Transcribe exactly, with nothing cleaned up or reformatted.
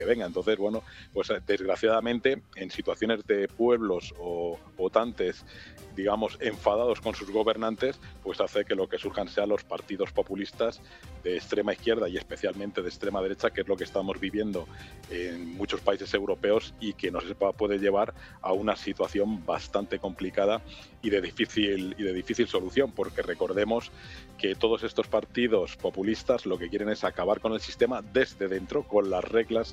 que venga. Entonces, bueno, pues desgraciadamente en situaciones de pueblos o votantes, digamos, enfadados con sus gobernantes, pues hace que lo que surjan sean los partidos populistas de extrema izquierda y especialmente de extrema derecha, que es lo que estamos viviendo en muchos países europeos y que nos puede llevar a una situación bastante complicada y de difícil y de difícil solución, porque recordemos que todos estos partidos populistas lo que quieren es acabar con el sistema desde dentro, con las reglas